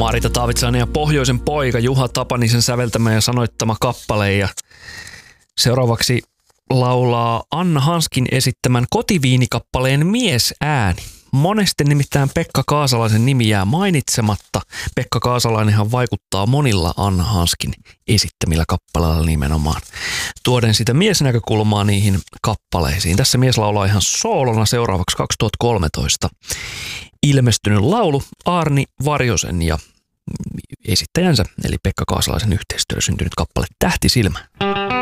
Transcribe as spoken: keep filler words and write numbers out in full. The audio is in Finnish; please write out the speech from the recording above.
Marita Taavitsainen ja Pohjoisen poika Juha Tapanisen säveltämä ja sanoittama kappale. Ja seuraavaksi laulaa Anna Hanskin esittämän Kotiviinikappaleen miesääni. Monesti nimittäin Pekka Kaasalaisen nimi jää mainitsematta. Pekka Kaasalainenhan vaikuttaa monilla Anna Hanskin esittämillä kappaleilla nimenomaan. Tuoden sitä miesnäkökulmaa niihin kappaleisiin. Tässä mies laulaa ihan soolona seuraavaksi kaksituhattakolmetoista ilmestynyt laulu Aarni Varjosen ja esittäjänsä eli Pekka Kaasalaisen yhteistyöllä syntynyt kappale Tähtisilmä.